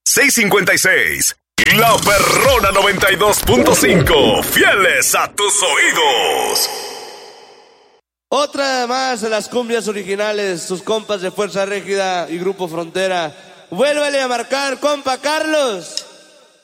656. La Perrona 92.5. Fieles a tus oídos. Otra más de las cumbias originales, sus compas de Fuerza Régida y Grupo Frontera. Vuélvele a marcar, compa Carlos.